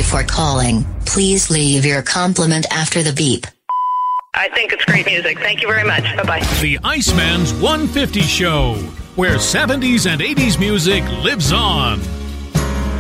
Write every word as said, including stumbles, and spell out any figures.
you for calling. Please leave your compliment after the beep. I think it's great music. Thank you very much. Bye-bye. The Iceman's one fifty Show, where seventies and eighties music lives on.